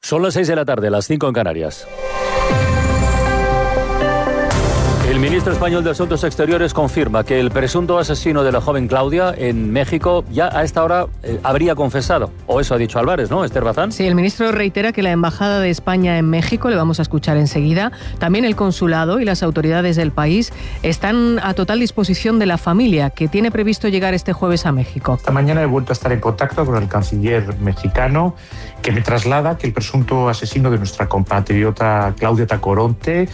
Son las 6 de la tarde, las 5 en Canarias. El ministro español de Asuntos Exteriores confirma que el presunto asesino de la joven Claudia en México ya a esta hora habría confesado. O eso ha dicho Álvarez, ¿no, Esther Bazán? Sí, el ministro reitera que la Embajada de España en México, le vamos a escuchar enseguida, también el consulado y las autoridades del país están a total disposición de la familia, que tiene previsto llegar este jueves a México. Esta mañana he vuelto a estar en contacto con el canciller mexicano, que me traslada que el presunto asesino de nuestra compatriota Claudia Tacoronte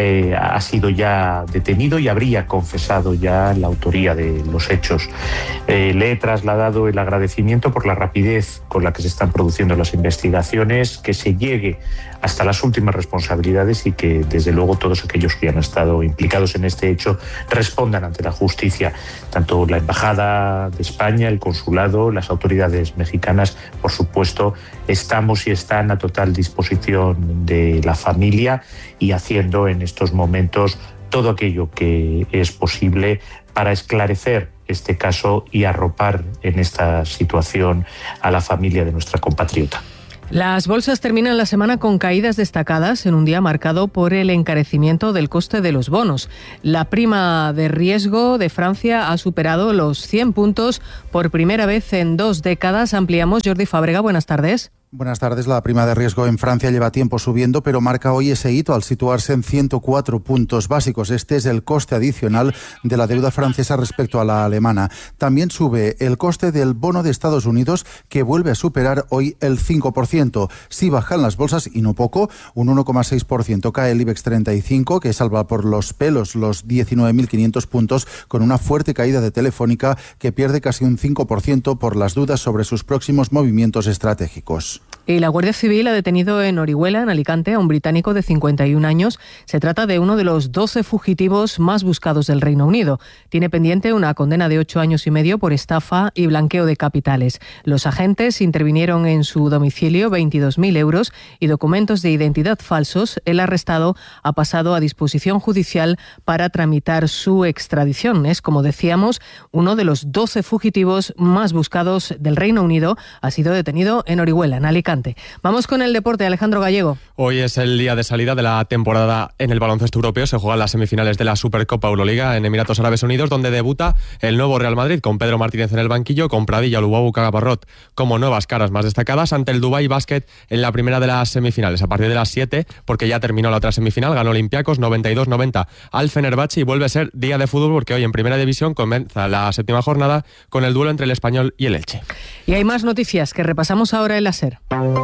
ha sido ya detenido y habría confesado ya la autoría de los hechos. Le he trasladado el agradecimiento por la rapidez con la que se están produciendo las investigaciones, que se llegue hasta las últimas responsabilidades y que desde luego todos aquellos que han estado implicados en este hecho respondan ante la justicia. Tanto la Embajada de España, el consulado, las autoridades mexicanas, por supuesto, estamos y están a total disposición de la familia y haciendo en estos momentos todo aquello que es posible para esclarecer este caso y arropar en esta situación a la familia de nuestra compatriota. Las bolsas terminan la semana con caídas destacadas en un día marcado por el encarecimiento del coste de los bonos. La prima de riesgo de Francia ha superado los 100 puntos por primera vez en 2 décadas. Ampliamos. Jordi Fábrega, buenas tardes. Buenas tardes. La prima de riesgo en Francia lleva tiempo subiendo, pero marca hoy ese hito al situarse en 104 puntos básicos. Este es el coste adicional de la deuda francesa respecto a la alemana. También sube el coste del bono de Estados Unidos, que vuelve a superar hoy el 5%. Sí bajan las bolsas, y no poco, un 1,6%. Cae el IBEX 35, que salva por los pelos los 19.500 puntos, con una fuerte caída de Telefónica, que pierde casi un 5% por las dudas sobre sus próximos movimientos estratégicos. Y la Guardia Civil ha detenido en Orihuela, en Alicante, a un británico de 51 años. Se trata de uno de los 12 fugitivos más buscados del Reino Unido. Tiene pendiente una condena de 8 años y medio por estafa y blanqueo de capitales. Los agentes intervinieron en su domicilio 22.000 euros y documentos de identidad falsos. El arrestado ha pasado a disposición judicial para tramitar su extradición. Es, como decíamos, uno de los 12 fugitivos más buscados del Reino Unido. Ha sido detenido en Orihuela, en Alicante. Vamos con el deporte, Alejandro Gallego. Hoy es el día de salida de la temporada en el baloncesto europeo. Se juegan las semifinales de la Supercopa Euroliga en Emiratos Árabes Unidos, donde debuta el nuevo Real Madrid, con Pedro Martínez en el banquillo, con Pradilla, Lubabu, Caparrot como nuevas caras más destacadas, ante el Dubái Basket en la primera de las semifinales, a partir de las 7, porque ya terminó la otra semifinal, ganó Olympiacos 92-90 al Fenerbahce, y vuelve a ser día de fútbol, porque hoy en primera división comienza la 7ª jornada con el duelo entre el Español y el Elche. Y hay más noticias que repasamos ahora en la SER.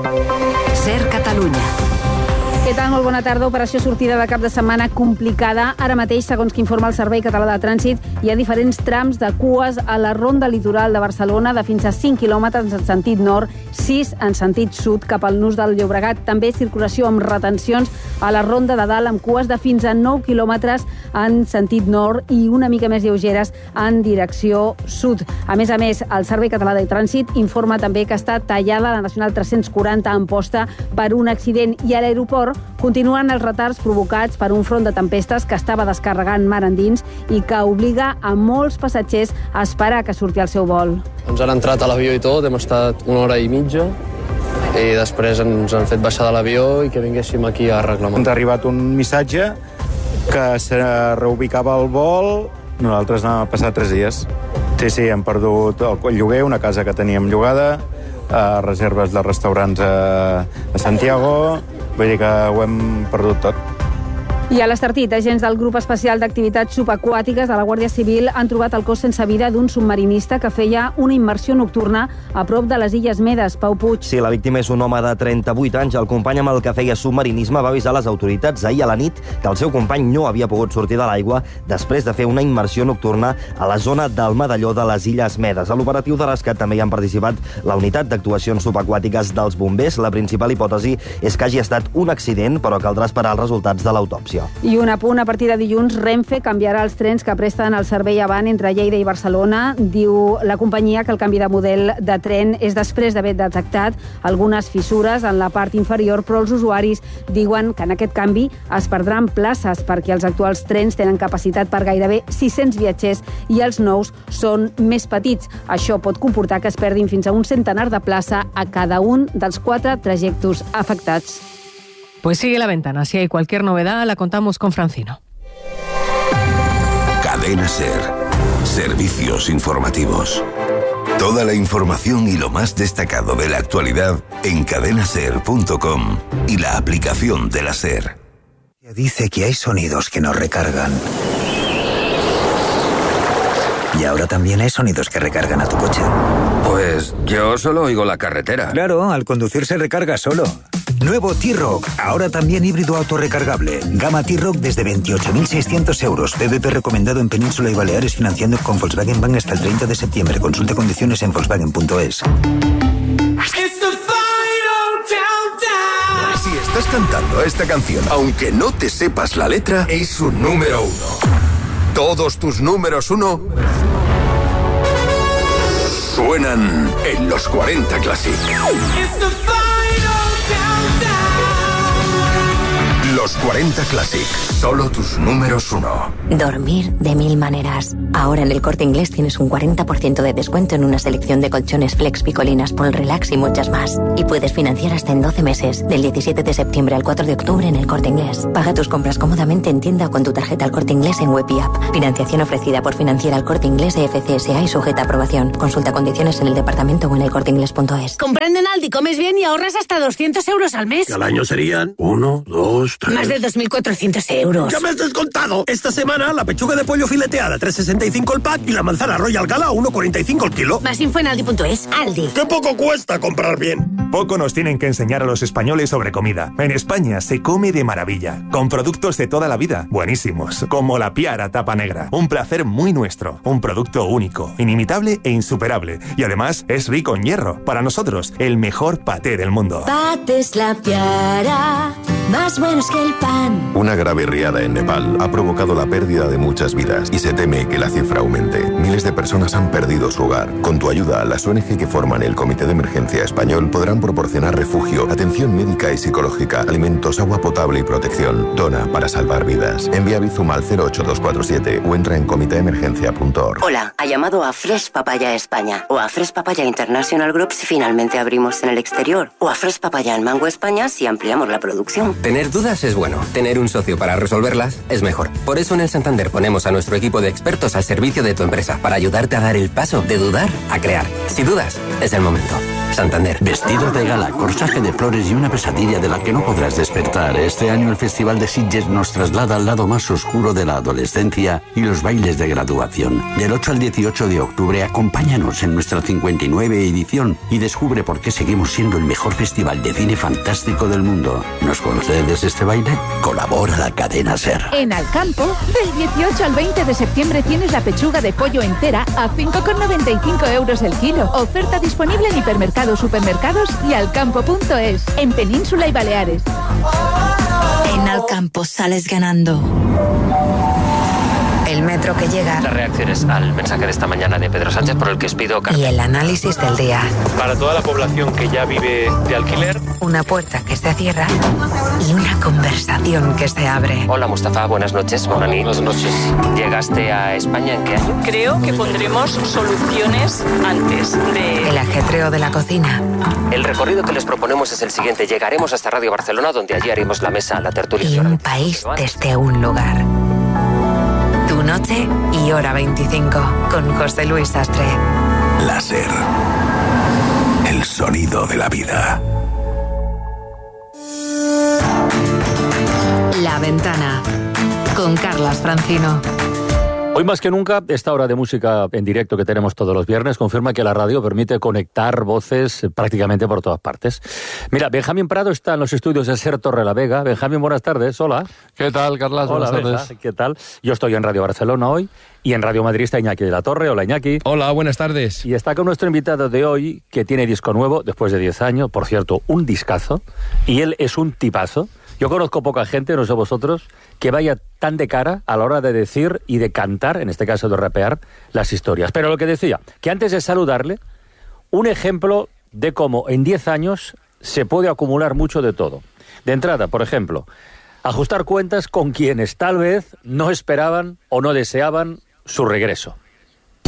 SER Catalunya. Què tal? Molt bona tarda. Operació sortida de cap de setmana complicada. Ara mateix, segons que informa el Servei Català de Trànsit, hi ha diferents trams de cues a la ronda litoral de Barcelona de fins a 5 quilòmetres en sentit nord, 6 en sentit sud cap al nus del Llobregat. També circulació amb retencions a la ronda de dalt amb cues de fins a 9 quilòmetres en sentit nord i una mica més lleugeres en direcció sud. A més, el Servei Català de Trànsit informa també que està tallada la Nacional 340 a Amposta per un accident, i a l'aeroport continuen els retards provocats per un front de tempestes que estava descarregant mar endins i que obliga a molts passatgers a esperar que surti el seu vol. Ens han entrat a l'avió i tot, hem estat 1 hora i mitja i després ens han fet baixar de l'avió i que vinguéssim aquí a reclamar. Ens ha arribat un missatge que se reubicava el vol, nosaltres anàvem a passar 3 dies. Sí, hem perdut el lloguer, una casa que teníem llogada, reserves de restaurants a Santiago. Vull dir que ho hem perdut tot. I a l'Estartit, agents del Grup Especial d'Activitats Subaquàtiques de la Guàrdia Civil han trobat el cos sense vida d'un submarinista que feia una immersió nocturna a prop de les Illes Medes. Pau Puig. Sí, la víctima és un home de 38 anys. El company amb el que feia submarinisme va avisar les autoritats ahir a la nit que el seu company no havia pogut sortir de l'aigua després de fer una immersió nocturna a la zona del Medalló de les Illes Medes. A l'operatiu de rescat també hi han participat la unitat d'actuacions subaquàtiques dels bombers. La principal hipòtesi és que hagi estat un accident, però caldrà esperar els resultats de l'autòpsia. informació. I un apunt, a partir de dilluns, Renfe canviarà els trens que presten el servei Avant entre Lleida i Barcelona. Diu la companyia que el canvi de model de tren és després d'haver detectat algunes fissures en la part inferior, però els usuaris diuen que en aquest canvi es perdran places perquè els actuals trens tenen capacitat per gairebé 600 viatgers i els nous són més petits. Això pot comportar que es perdin fins a un centenar de plaça a cada un dels 4 trajectos afectats. Pues sigue la ventana. Si hay cualquier novedad, la contamos con Francino. Cadena SER. Servicios informativos. Toda la información y lo más destacado de la actualidad en cadenaser.com y la aplicación de la SER. Dice que hay sonidos que no recargan. Y ahora también hay sonidos que recargan a tu coche. Pues yo solo oigo la carretera. Claro, al conducir se recarga solo. Nuevo T-Roc, ahora también híbrido autorrecargable. Gama T-Roc desde 28.600 euros. PVP recomendado en Península y Baleares, financiando con Volkswagen Bank hasta el 30 de septiembre. Consulta condiciones en Volkswagen.es. Si estás cantando esta canción, aunque no te sepas la letra, es su número 1. Todos tus números 1 suenan en los 40 Classic. Los 40 Classic, solo tus números 1. Dormir de 1000 maneras. Ahora en el Corte Inglés tienes un 40% de descuento en una selección de colchones Flex, Picolinas, Polrelax y muchas más. Y puedes financiar hasta en 12 meses, del 17 de septiembre al 4 de octubre en el Corte Inglés. Paga tus compras cómodamente en tienda o con tu tarjeta al Corte Inglés en web y app. Financiación ofrecida por Financiera al Corte Inglés FCSA y sujeta a aprobación. Consulta condiciones en el departamento o en elcorteinglés.es. Comprando en Aldi comes bien y ahorras hasta 200 euros al mes. Al año serían 1, 2, 3... Más de 2.400 euros. ¡Ya me has descontado! Esta semana la pechuga de pollo fileteada 3,65 el pack y la manzana Royal Gala 1,45 el kilo. Más info en Aldi.es. Aldi. ¡Qué poco cuesta comprar bien! Poco nos tienen que enseñar a los españoles sobre comida. En España se come de maravilla, con productos de toda la vida, buenísimos, como la Piara tapa negra. Un placer muy nuestro, un producto único, inimitable e insuperable. Y además es rico en hierro. Para nosotros, el mejor paté del mundo. Patés La Piara, más buenos que el pan. Una grave riada en Nepal ha provocado la pérdida de muchas vidas y se teme que la cifra aumente. Miles de personas han perdido su hogar. Con tu ayuda, las ONG que forman el Comité de Emergencia Español podrán proporcionar refugio, atención médica y psicológica, alimentos, agua potable y protección. Dona para salvar vidas. Envía Bizum al 08247 o entra en comiteemergencia.org. Hola, ha llamado a Fresh Papaya España o a Fresh Papaya International Group si finalmente abrimos en el exterior o a Fresh Papaya en Mango España si ampliamos la producción. Tener dudas es bueno, tener un socio para resolverlas es mejor. Por eso en el Santander ponemos a nuestro equipo de expertos al servicio de tu empresa para ayudarte a dar el paso de dudar a crear. Si dudas, es el momento. Santander. Vestido de gala, corsaje de flores y una pesadilla de la que no podrás despertar. Este año el Festival de Sitges nos traslada al lado más oscuro de la adolescencia y los bailes de graduación. Del 8 al 18 de octubre, acompáñanos en nuestra 59 edición y descubre por qué seguimos siendo el mejor festival de cine fantástico del mundo. ¿Nos concedes este baile? Colabora la cadena SER. En Alcampo, del 18 al 20 de septiembre tienes la pechuga de pollo entera a 5,95 euros el kilo. Oferta disponible en hipermercados, supermercados y alcampo.es, en Península y Baleares. En Alcampo sales ganando. El metro que llega. Las reacciones al mensaje de esta mañana de Pedro Sánchez por el que os pido carta. Y el análisis del día. Para toda la población que ya vive de alquiler. Una puerta que se cierra y una conversación que se abre. Hola Mustafa, buenas noches. Buenas noches. ¿Llegaste a España en qué año? Creo que pondremos soluciones antes de... El ajetreo de la cocina. El recorrido que les proponemos es el siguiente. Llegaremos hasta Radio Barcelona, donde allí haremos la mesa, la tertulia. Y un país desde un lugar. Tu noche y hora 25 con José Luis Sastre. La SER. El sonido de la vida. La Ventana con Carlas Francino. Hoy más que nunca, esta hora de música en directo que tenemos todos los viernes confirma que la radio permite conectar voces prácticamente por todas partes. Mira, Benjamín Prado está en los estudios de SER Torrelavega. Benjamín, buenas tardes. Hola. ¿Qué tal, Carlas? Hola, buenas tardes. Benja, ¿qué tal? Yo estoy en Radio Barcelona hoy y en Radio Madrid está Iñaki de la Torre. Hola, Iñaki. Hola, buenas tardes. Y está con nuestro invitado de hoy, que tiene disco nuevo después de 10 años. Por cierto, un discazo. Y él es un tipazo. Yo conozco poca gente, no sé vosotros, que vaya tan de cara a la hora de decir y de cantar, en este caso de rapear, las historias. Pero lo que decía, que antes de saludarle, un ejemplo de cómo en 10 años se puede acumular mucho de todo. De entrada, por ejemplo, ajustar cuentas con quienes tal vez no esperaban o no deseaban su regreso.